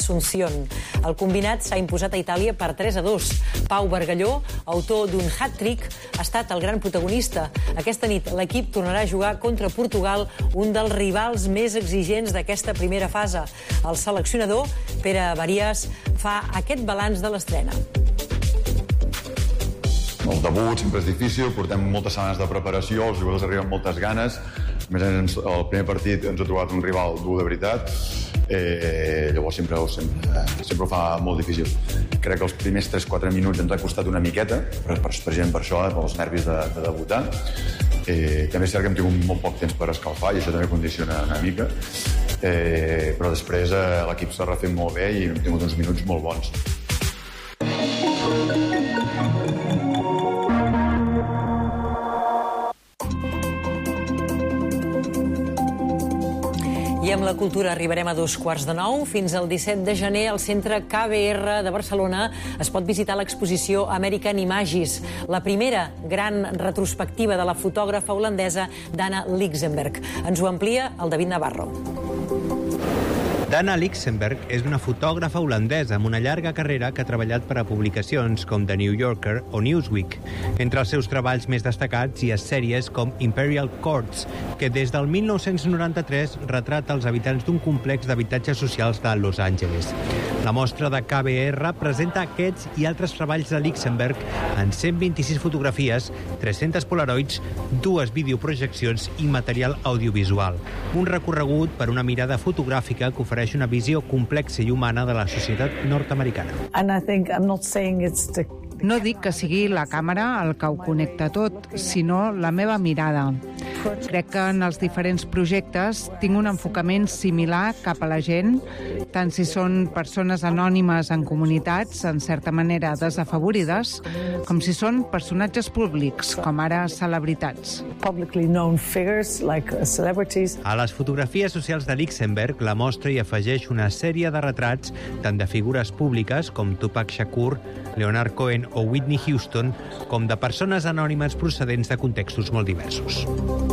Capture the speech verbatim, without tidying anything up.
Asunción. El combinat s'ha imposat a Itàlia per tres a dos. Pau Bargalló, autor d'un hat-trick, ha estat el gran protagonista. Aquesta nit l'equip tornarà a jugar contra Portugal, un dels rivals més exigents d'aquesta primera fase. El seleccionador, Pere Barias, fa aquest balanç de l'estrena. El debut sempre és difícil, portem moltes setmanes de preparació, els jugadors arriben amb moltes ganes. A més, el primer partit ens ha trobat un rival dur de veritat, eh, llavors sempre, sempre, sempre ho fa molt difícil. Crec que els primers tres quatre minuts ens ha costat una miqueta, precisament per això, eh, pels nervis de, de debutar. Eh, també és cert que hem tingut molt poc temps per escalfar i això també condiciona una mica, eh, però després eh, l'equip s'ha refet molt bé i hem tingut uns minuts molt bons. I amb la cultura arribarem a dos quarts de nou. Fins al disset de gener al Centre K B R de Barcelona es pot visitar l'exposició American Images, la primera gran retrospectiva de la fotògrafa holandesa Dana Lichtenberg. Ens ho amplia el David Navarro. Dana Lichtenberg és una fotògrafa holandesa amb una llarga carrera que ha treballat per a publicacions com The New Yorker o Newsweek. Entre els seus treballs més destacats hi ha sèries com Imperial Courts, que des del mil nou-cents noranta-tres retrata els habitants d'un complex d'habitatges socials de Los Angeles. La mostra de K B R presenta aquests i altres treballs de Lichtenberg en cent vint-i-sis fotografies, tres-centes polaroids, dues videoprojeccions i material audiovisual. Un recorregut per una mirada fotogràfica que ofereix una visió complexa i humana de la societat nord-americana. And I think I'm not saying it's the No dic que sigui la càmera el que ho connecta tot, sinó la meva mirada. Crec que en els diferents projectes tinc un enfocament similar cap a la gent, tant si són persones anònimes en comunitats, en certa manera desafavorides, com si són personatges públics, com ara celebritats. publicly known figures like celebrities. A les fotografies socials de Lichtenberg, la mostra hi afegeix una sèrie de retrats tant de figures públiques com Tupac Shakur, Leonard Cohen o Whitney Houston, com de persones anònimes procedents de contextos molt diversos.